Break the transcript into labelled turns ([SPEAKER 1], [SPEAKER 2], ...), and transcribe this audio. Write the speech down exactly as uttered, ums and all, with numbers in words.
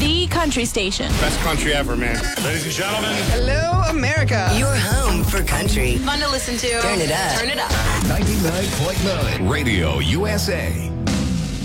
[SPEAKER 1] The country station.
[SPEAKER 2] Best country ever, man.
[SPEAKER 3] Ladies and gentlemen.
[SPEAKER 4] Hello, America.
[SPEAKER 5] Your home for country.
[SPEAKER 1] Fun to listen to.
[SPEAKER 5] Turn it up.
[SPEAKER 1] Turn it up.
[SPEAKER 6] ninety-nine point nine Radio U S A.